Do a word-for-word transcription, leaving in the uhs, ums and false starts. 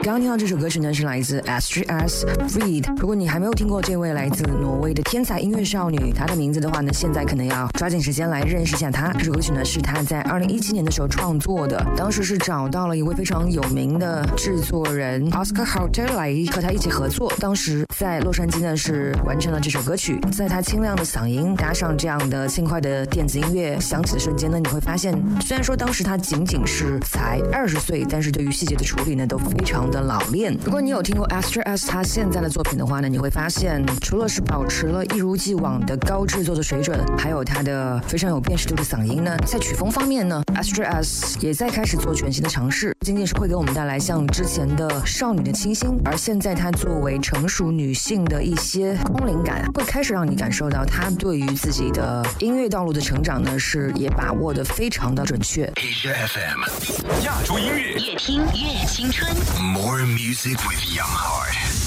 刚刚听到这首歌曲呢，是来自 Astrid S Freed。如果你还没有听过这位来自挪威的天才音乐少女，她的名字的话呢，现在可能要抓紧时间来认识一下她。这首歌曲呢，是她在二零一七年的时候创作的，当时是找到了一位非常有名的制作人 Oscar Hotel 来和她一起合作。当时在洛杉矶呢，是完成了这首歌曲。在她清亮的嗓音搭上这样的轻快的电子音乐响起的瞬间呢，你会发现，虽然说当时她仅仅是才二十岁，但是对于细节的处理呢，都非常的老练。如果你有听过 Astrid S 她现在的作品的话呢，你会发现，除了是保持了一如既往的高制作的水准，还有她的非常有辨识度的嗓音呢，在曲风方面呢 Astrid S 也在开始做全新的尝试，不仅仅是会给我们带来像之前的少女的清新，而现在她作为成熟女性的一些空灵感，会开始让你感受到她对于自己的音乐道路的成长呢，是也把握得非常的准确。 Asia F M 亚洲音乐， 越听越青春。 More music with Young Heart。